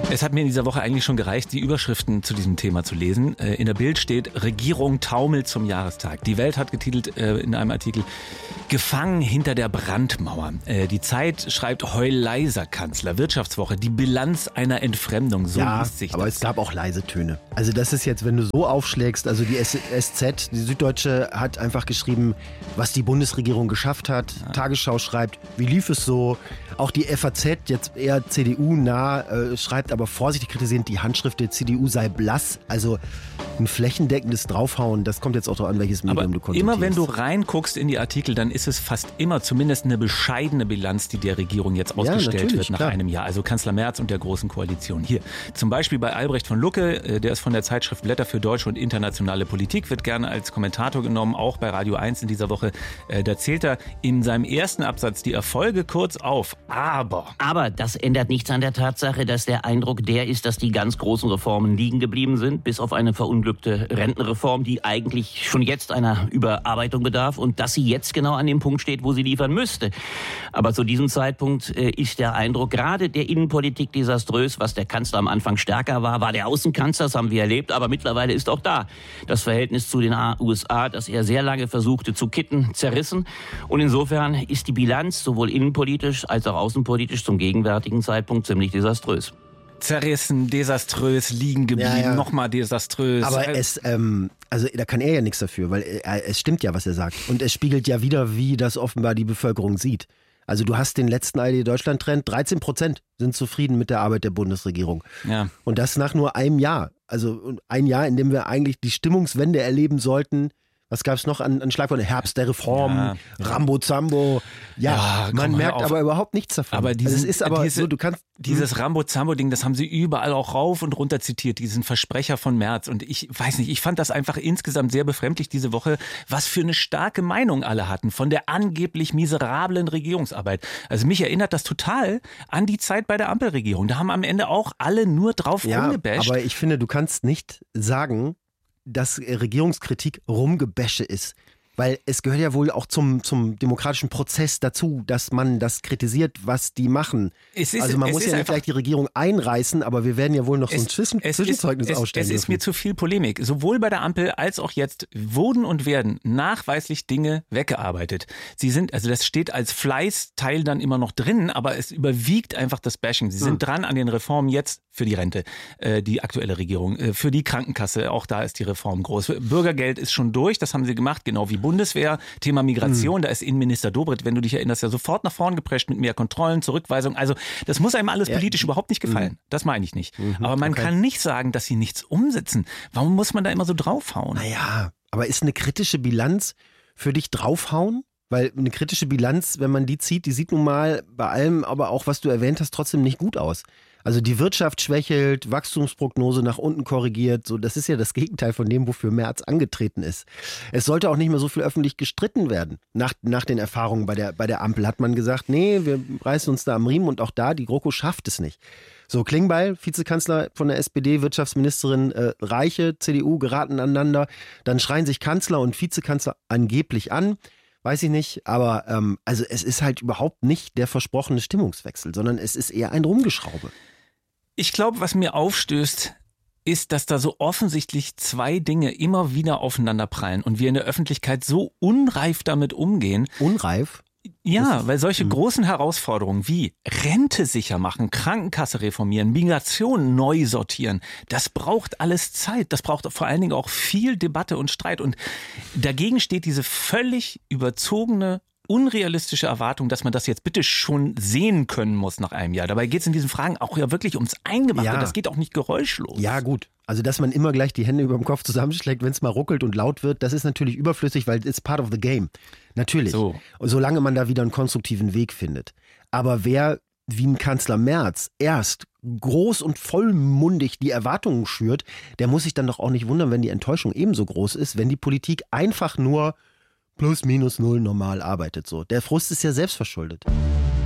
Es hat mir in dieser Woche eigentlich schon gereicht, die Überschriften zu diesem Thema zu lesen. In der Bild steht, Regierung taumelt zum Jahrestag. Die Welt hat getitelt in einem Artikel, Gefangen hinter der Brandmauer. Die Zeit schreibt, Heuleiser Kanzler. Wirtschaftswoche, die Bilanz einer Entfremdung. So liest sich das. Aber es gab auch leise Töne. Also das ist jetzt, wenn du so aufschlägst, also die SZ, die Süddeutsche, hat einfach geschrieben, was die Bundesregierung geschafft hat. Ja. Tagesschau schreibt, wie lief es so? Auch die FAZ, jetzt eher CDU-nah, schreibt aber vorsichtig kritisierend, die Handschrift der CDU sei blass. Also ein flächendeckendes Draufhauen, das kommt jetzt auch darauf an, welches Medium du konsultierst. Immer wenn du reinguckst in die Artikel, dann ist es fast immer zumindest eine bescheidene Bilanz, die der Regierung jetzt ausgestellt wird nach einem Jahr. Also Kanzler Merz und der Großen Koalition. Hier zum Beispiel bei Albrecht von Lucke, der ist von der Zeitschrift Blätter für deutsche und internationale Politik, wird gerne als Kommentator genommen, auch bei Radio 1 in dieser Woche. Da zählt er in seinem ersten Absatz die Erfolge kurz auf. Aber das ändert nichts an der Tatsache, dass der Eindruck der ist, dass die ganz großen Reformen liegen geblieben sind, bis auf eine verunglückte Rentenreform, die eigentlich schon jetzt einer Überarbeitung bedarf und dass sie jetzt genau an dem Punkt steht, wo sie liefern müsste. Aber zu diesem Zeitpunkt ist der Eindruck gerade der Innenpolitik desaströs. Was der Kanzler am Anfang stärker war der Außenkanzler, das haben wir erlebt, aber mittlerweile ist auch da das Verhältnis zu den USA, das er sehr lange versuchte zu kitten, zerrissen. Und insofern ist die Bilanz sowohl innenpolitisch als auch außenpolitisch zum gegenwärtigen Zeitpunkt ziemlich desaströs. Zerrissen, desaströs, liegen geblieben, nochmal desaströs. Aber also da kann er ja nichts dafür, weil es stimmt ja, was er sagt. Und es spiegelt ja wieder, wie das offenbar die Bevölkerung sieht. Also du hast den letzten ARD-Deutschland-Trend, 13% sind zufrieden mit der Arbeit der Bundesregierung. Ja. Und das nach nur einem Jahr. Also ein Jahr, in dem wir eigentlich die Stimmungswende erleben sollten. Was gab es noch an Schlagworten? Herbst der Reform, Rambo-Zambo. Ja, man merkt aber überhaupt nichts davon. Aber dieses Rambo-Zambo-Ding, das haben sie überall auch rauf und runter zitiert, diesen Versprecher von Merz. Und ich weiß nicht, ich fand das einfach insgesamt sehr befremdlich diese Woche, was für eine starke Meinung alle hatten von der angeblich miserablen Regierungsarbeit. Also mich erinnert das total an die Zeit bei der Ampelregierung. Da haben am Ende auch alle nur drauf rumgebasht. Aber ich finde, du kannst nicht sagen, dass Regierungskritik Rumgebäsche ist. Weil es gehört ja wohl auch zum demokratischen Prozess dazu, dass man das kritisiert, was die machen. Also man muss ja nicht gleich die Regierung einreißen, aber wir werden ja wohl noch so ein Zwischenzeugnis ausstellen Es ist mir zu viel Polemik. Sowohl bei der Ampel als auch jetzt wurden und werden nachweislich Dinge weggearbeitet. Sie sind, also das steht als Fleißteil dann immer noch drin, aber es überwiegt einfach das Bashing. Sie sind dran an den Reformen jetzt für die Rente, die aktuelle Regierung, für die Krankenkasse, auch da ist die Reform groß. Bürgergeld ist schon durch, das haben sie gemacht, genau wie Bundeswehr, Thema Migration, da ist Innenminister Dobrindt, wenn du dich erinnerst, ja sofort nach vorn geprescht mit mehr Kontrollen, Zurückweisung. Also das muss einem alles politisch überhaupt nicht gefallen. Das meine ich nicht. Aber man kann nicht sagen, dass sie nichts umsetzen. Warum muss man da immer so draufhauen? Naja, aber ist eine kritische Bilanz für dich draufhauen? Weil eine kritische Bilanz, wenn man die zieht, die sieht nun mal bei allem, aber auch was du erwähnt hast, trotzdem nicht gut aus. Also die Wirtschaft schwächelt, Wachstumsprognose nach unten korrigiert. So, das ist ja das Gegenteil von dem, wofür Merz angetreten ist. Es sollte auch nicht mehr so viel öffentlich gestritten werden. Nach den Erfahrungen bei der Ampel hat man gesagt, nee, wir reißen uns da am Riemen und auch da, die GroKo schafft es nicht. So, Klingbeil, Vizekanzler von der SPD, Wirtschaftsministerin Reiche, CDU geraten aneinander. Dann schreien sich Kanzler und Vizekanzler angeblich an. Weiß ich nicht, aber also es ist halt überhaupt nicht der versprochene Stimmungswechsel, sondern es ist eher ein Rumgeschraube. Ich glaube, was mir aufstößt, ist, dass da so offensichtlich zwei Dinge immer wieder aufeinander prallen und wir in der Öffentlichkeit so unreif damit umgehen. Unreif? Ja, weil solche großen Herausforderungen wie Rente sicher machen, Krankenkasse reformieren, Migration neu sortieren, das braucht alles Zeit. Das braucht vor allen Dingen auch viel Debatte und Streit. Und dagegen steht diese völlig überzogene, unrealistische Erwartung, dass man das jetzt bitte schon sehen können muss nach einem Jahr. Dabei geht es in diesen Fragen auch ja wirklich ums Eingemachte. Ja. Das geht auch nicht geräuschlos. Ja, gut. Also, dass man immer gleich die Hände über dem Kopf zusammenschlägt, wenn es mal ruckelt und laut wird, das ist natürlich überflüssig, weil it's part of the game. Natürlich. So. Solange man da wieder einen konstruktiven Weg findet. Aber wer wie ein Kanzler Merz erst groß und vollmundig die Erwartungen schürt, der muss sich dann doch auch nicht wundern, wenn die Enttäuschung ebenso groß ist, wenn die Politik einfach nur plus minus null normal arbeitet. So. Der Frust ist ja selbstverschuldet.